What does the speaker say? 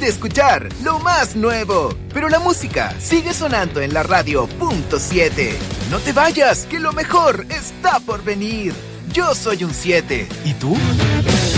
de escuchar lo más nuevo. Pero la música sigue sonando en la radio punto 7. No te vayas, que lo mejor está por venir. Yo soy un 7. ¿Y tú?